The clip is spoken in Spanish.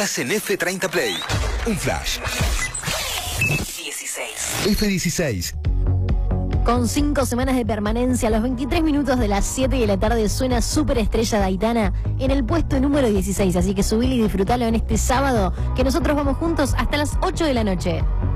Estás en F30 Play. Un flash. 16. F16. Con 5 semanas de permanencia, a los 23 minutos de las 7 de la tarde suena Superestrella de Aitana en el puesto número 16. Así que subile y disfrutalo en este sábado, que nosotros vamos juntos hasta las 8 de la noche.